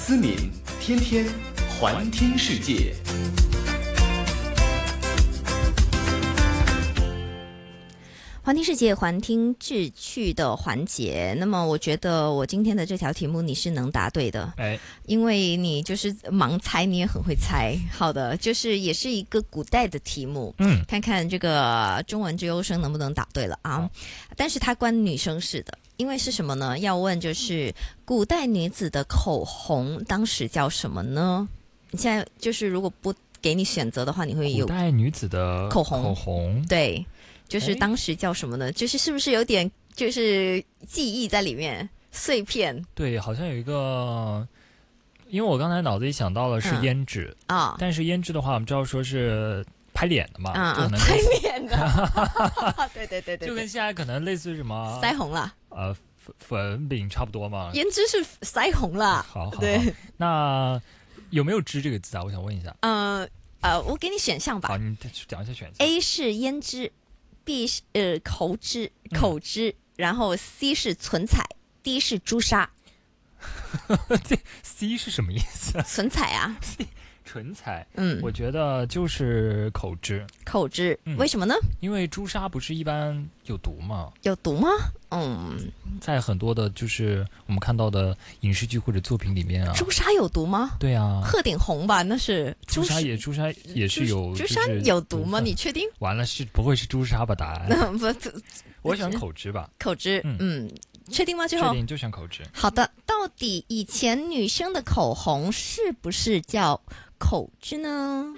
思敏，天天环听世界。 环听世界，环听志趣的环节。那么我觉得我今天的这条题目你是能答对的，因为你就是盲猜，你也很会猜。好的，就是也是一个古代的题目，看看这个中文之优生能不能答对了啊？但是它关女生事的，因为是什么呢？要问就是古代女子的口红当时叫什么呢？你现在就是如果不给你选择的话，你会有古代女子的口红， 对。就是当时叫什么呢？就是是不是有点就是记忆在里面碎片？ 对，好像有一个，因为我刚才脑子里想到了是胭脂啊，但是胭脂的话，我们知道说是拍脸的嘛， 拍脸的，对， 就跟现在可能类似于什么腮红了， 粉饼差不多嘛。 胭脂是腮红了， 好，对。那有没有脂这个字啊？我想问一下。 我给你选项吧。 好，你讲一下选项。 A 是胭脂。B 是口脂，然后 C 是唇彩 ，D 是朱砂。 C 是什么意思？ 唇彩啊， 唇彩。我觉得就是口脂。 口脂，为什么呢？ 因为朱砂不是一般有毒吗？ 有毒吗？ 在很多的就是我们看到的影视剧或者作品里面啊， 朱砂有毒吗？ 对啊， 鹤顶红吧，那是朱砂也是有， 朱砂有毒吗？你确定？ 完了，是不会是朱砂吧？答案？不，我选口脂吧。 口脂，确定吗？最后确定就选口脂。 好的，到底以前女生的口红是不是叫口脂呢？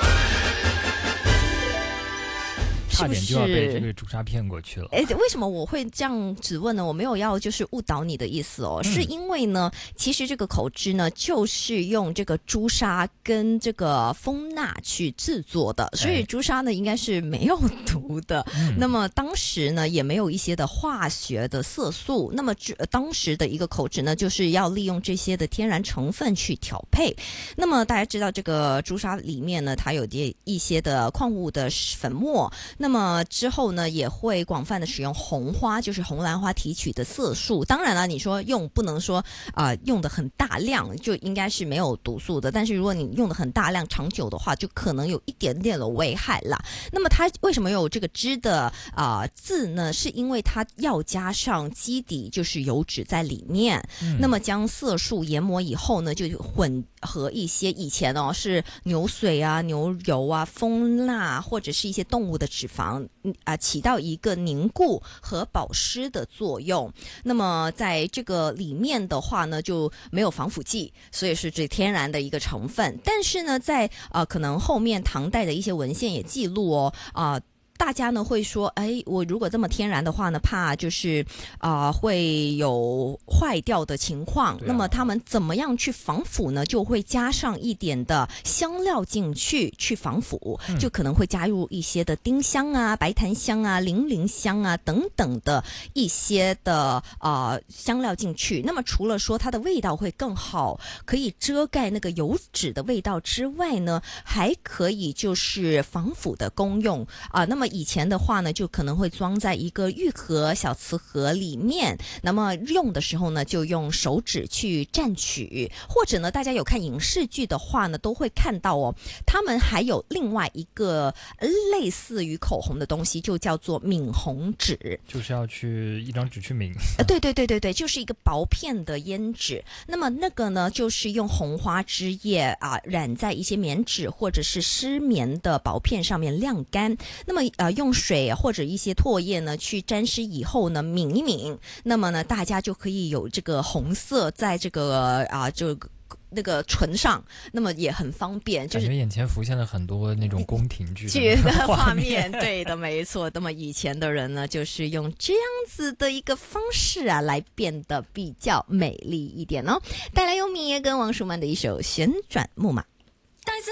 差点就要被这个朱砂骗过去了。 为什么我会这样子问呢？我没有要就是误导你的意思哦，是因为呢，其实这个口脂呢，就是用这个朱砂跟这个蜂蜡去制作的，所以朱砂呢应该是没有毒的。那么当时呢，也没有一些的化学的色素。那么当时的一个口脂呢，就是要利用这些的天然成分去调配。那么大家知道，这个朱砂里面呢，它有一些的矿物的粉末。那么之后呢，也会广泛的使用红花，就是红兰花提取的色素。当然了，你说不能说用的很大量，就应该是没有毒素的。但是如果你用的很大量、长久的话，就可能有一点点的危害啦。那么它为什么有这个脂的字呢？是因为它要加上基底，就是油脂在里面。那么将色素研磨以后呢，就混合一些以前是牛水啊、牛油啊、蜂蜡或者是一些动物的脂肪起到一个凝固和保湿的作用。那么在这个里面的话呢，就没有防腐剂，所以是最天然的一个成分。但是呢，在可能后面唐代的一些文献也记录大家呢会说，我如果这么天然的话呢，怕就是会有坏掉的情况。那么他们怎么样去防腐呢？就会加上一点的香料进去防腐，就可能会加入一些的丁香啊、白檀香啊、零陵香啊等等的一些的香料进去。那么除了说它的味道会更好，可以遮盖那个油脂的味道之外呢，还可以就是防腐的功用那么以前的话呢，就可能会装在一个玉盒、小瓷盒里面。那么用的时候呢，就用手指去蘸取，或者呢，大家有看影视剧的话呢，都会看到他们还有另外一个类似于口红的东西，就叫做抿红纸， 就是要去一张纸去抿。 对，就是一个薄片的胭脂。那么那个呢，就是用红花枝叶染在一些棉纸或者是湿棉的薄片上面晾干。那么用水或者一些唾液呢去沾湿以后呢，抿一抿，那么呢大家就可以有这个红色在这个就那个唇上，那么也很方便，就是感觉眼前浮现了很多那种宫廷剧的画面。对的，没错。那么以前的人呢，就是用这样子的一个方式来变得比较美丽一点哦。带来由米耶跟王淑曼的一首《旋转木马》。